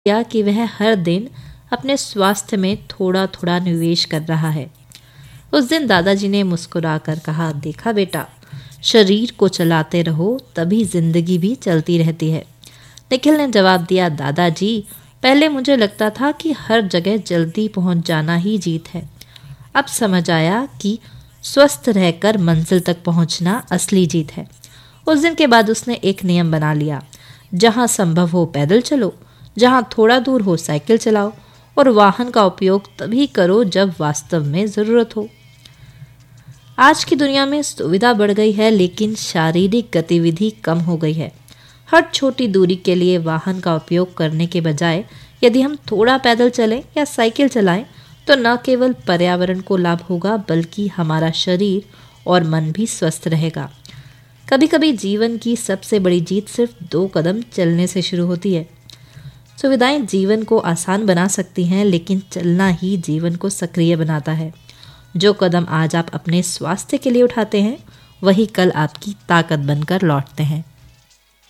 किया कि वह हर दिन अपने स्वास्थ्य में थोड़ा थोड़ा निवेश कर रहा है। उस दिन दादाजी ने मुस्कुराकर कहा, देखा बेटा, शरीर को चलाते रहो तभी जिंदगी भी चलती रहती है। निखिल ने जवाब दिया, दादाजी, पहले मुझे लगता था कि हर जगह जल्दी पहुंच जाना ही जीत है। अब समझ आया कि स्वस्थ रहकर मंजिल तक पहुंचना असली जीत है। उस दिन के बाद उसने एक नियम बना लिया, जहां संभव हो पैदल चलो, जहां थोड़ा दूर हो साइकिल चलाओ, और वाहन का उपयोग तभी करो जब वास्तव में ज़रूरत हो। आज की दुनिया में सुविधा बढ़ गई है, लेकिन शारीरिक गतिविधि कम हो गई है। हर छोटी दूरी के लिए वाहन का उपयोग करने के बजाय यदि हम थोड़ा पैदल चलें या साइकिल चलाएं, तो न केवल पर्यावरण को लाभ होगा, बल्कि हमारा शरीर और मन भी स्वस्थ रहेगा। कभी कभी जीवन की सबसे बड़ी जीत सिर्फ 2 कदम चलने से शुरू होती है। सुविधाएं जीवन को आसान बना सकती हैं, लेकिन चलना ही जीवन को सक्रिय बनाता है। जो कदम आज आप अपने स्वास्थ्य के लिए उठाते हैं, वही कल आपकी ताकत बनकर लौटते हैं।